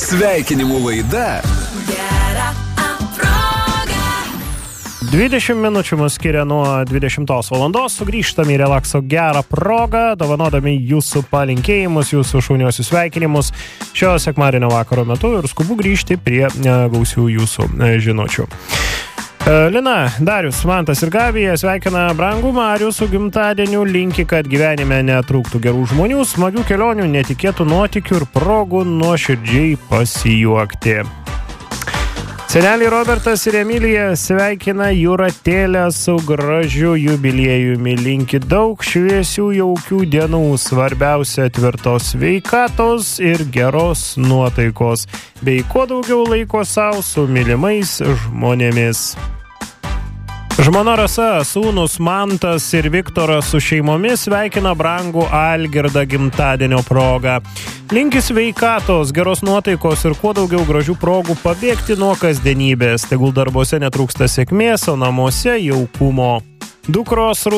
Sveikinimų laida. 20 minučių mus skiria nuo 20 valandos. Sugrįžtame į relakso gerą progą, dovanodami jūsų palinkėjimus, jūsų šauniosius sveikinimus šio sekmadienio vakaro metu ir skubu grįžti prie gausių jūsų žinučių. Lina, Darius, Mantas ir Gabija sveikina brangų Marių su gimtadieniu, linki, kad gyvenime netrūktų gerų žmonių, smagių kelionių, netikėtų nuotykių ir progų nuoširdžiai pasijuokti. Seneliai Robertas ir Emilija sveikina Jūratėlę su gražiu jubiliejumi, linki daug šviesių jaukių dienų, svarbiausia tvirtos sveikatos ir geros nuotaikos, bei kuo daugiau laiko sau su mylimais žmonėmis. Žmona Rasa, sūnus Mantas ir Viktoras su šeimomis sveikina brangų Algirdą gimtadienio progą. Linki sveikatos, geros nuotaikos ir kuo daugiau gražių progų pabėgti nuo kasdienybės. Tegul darbuose netrūksta sėkmės, o namuose jaukumo. Dukros